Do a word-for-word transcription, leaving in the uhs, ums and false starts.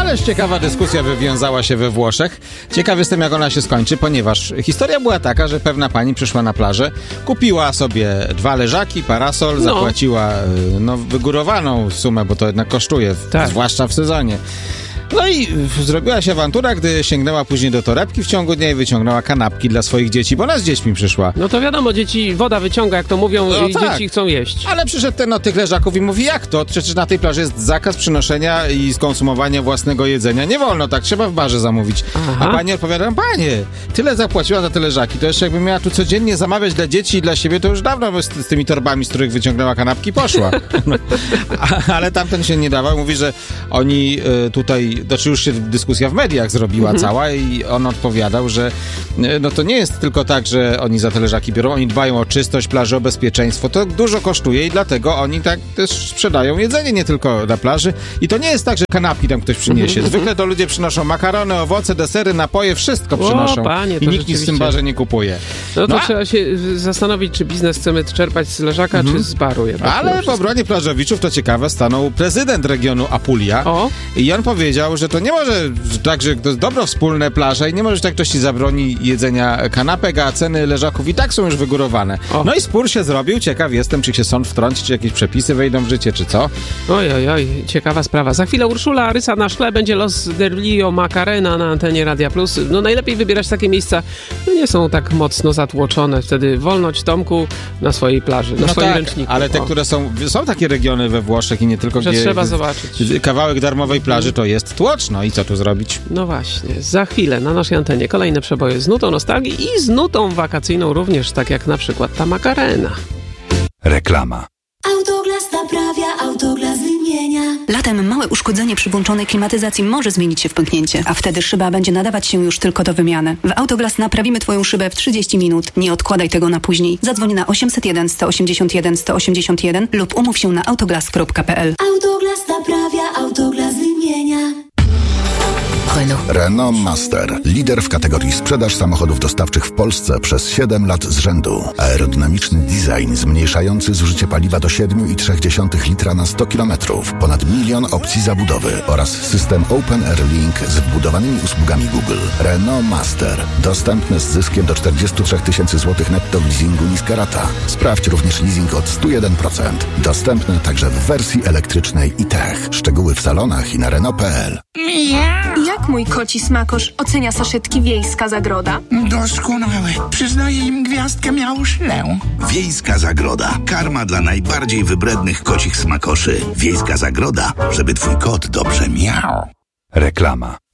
ależ ciekawa dyskusja wywiązała się we Włoszech. Ciekaw jestem, jak ona się skończy, ponieważ historia była taka, że pewna pani przyszła na plażę, kupiła sobie dwa leżaki, parasol, No. zapłaciła no, wygórowaną sumę, bo to jednak kosztuje, w, Tak. zwłaszcza w sezonie. No i zrobiła się awantura, gdy sięgnęła później do torebki w ciągu dnia i wyciągnęła kanapki dla swoich dzieci, bo ona z dziećmi przyszła. No to wiadomo, dzieci, woda wyciąga, jak to mówią, No i tak. dzieci chcą jeść. Ale przyszedł ten od tych leżaków i mówi, jak to? Przecież na tej plaży jest zakaz przynoszenia i skonsumowania własnego jedzenia. Nie wolno tak, trzeba w barze zamówić. Aha. A pani odpowiada, panie, tyle zapłaciła za te leżaki, to jeszcze jakby miała tu codziennie zamawiać dla dzieci i dla siebie, to już dawno by z, z tymi torbami, z których wyciągnęła kanapki, poszła. No. A, ale tamten się nie dawał. Mówi, że oni y, tutaj, znaczy już się dyskusja w mediach zrobiła Mhm. cała i on odpowiadał, że y, no to nie jest tylko tak, że oni za te leżaki biorą, oni dbają o czystość plaży, o bezpieczeństwo. To dużo kosztuje i dlatego oni tak też sprzedają jedzenie nie tylko na plaży. I to nie jest tak, że kanapki tam ktoś przyniesie. Zwykle to ludzie przynoszą makarony, owoce, desery, napoje, wszystko przynoszą. panie, to I nikt nic w tym rzeczywiście. barze nie kupuje. No to No a- trzeba się zastanowić, czy biznes chcemy czerpać z leżaka, czy z baru jednak. Ale mimo w obronie plażowiczów, to ciekawe, stanął prezydent regionu Apulia. O. I on powiedział, że to nie może tak, że to jest dobro wspólne plaże i nie może tak ktoś ci zabroni jedzenia kanapek, a ceny leżaków i tak są już wygórowane. O. No i spór się zrobił. Ciekaw jestem, czy się sąd wtrąci, czy jakieś przepisy wejdą w życie, czy co. Oj, oj, oj, ciekawa sprawa. Za chwilę Urszula Rysa na szkle, będzie Los Derlio Macarena na antenie Radia Plus. No najlepiej wybierać takie miejsca, no nie są tak mocno zatłoczone. Wtedy wolność Tomku na swojej plaży, na No swoim tak, ręczniku. ale te, O, które są... Są takie regiony we Włoszech i nie tylko, że gdzie... trzeba zobaczyć. Kawałek darmowej plaży to jest tłoczno. I co tu zrobić? No właśnie, za chwilę na naszej antenie kolejne przeboje z nutą nostalgii i z nutą wakacyjną również, tak jak na przykład ta Macarena. Reklama. Autoglas naprawia, Autoglas wymienia. Latem małe uszkodzenie przy włączonej klimatyzacji może zmienić się w pęknięcie, a wtedy szyba będzie nadawać się już tylko do wymiany. W Autoglas naprawimy Twoją szybę w trzydzieści minut. Nie odkładaj tego na później. Zadzwoń na osiemset jeden, sto osiemdziesiąt jeden, sto osiemdziesiąt jeden lub umów się na autoglas kropka p l. Autoglas naprawia, Autoglas wymienia. Renault Master. Lider w kategorii sprzedaż samochodów dostawczych w Polsce przez siedem lat z rzędu. Aerodynamiczny design zmniejszający zużycie paliwa do siedem przecinek trzy litra na sto kilometrów. Ponad milion opcji zabudowy oraz system Open Air Link z wbudowanymi usługami Google. Renault Master. Dostępny z zyskiem do czterdzieści trzy tysięcy złotych netto w leasingu niska rata. Sprawdź również leasing od sto jeden procent. Dostępny także w wersji elektrycznej i tech. Szczegóły w salonach i na Renault kropka p l. Jak mój koci smakosz ocenia saszetki Wiejska Zagroda? Doskonały. Przyznaję im gwiazdkę miałszlę. Wiejska Zagroda. Karma dla najbardziej wybrednych kocich smakoszy. Wiejska Zagroda, żeby twój kot dobrze miał. Reklama.